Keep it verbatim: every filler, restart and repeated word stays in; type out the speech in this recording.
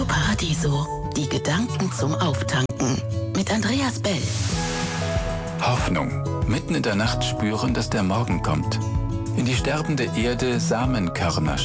Radio Paradiso. Die Gedanken zum Auftanken. Mit Andreas Bell. Hoffnung. Mitten in der Nacht spüren, dass der Morgen kommt. In die sterbende Erde Samenkörner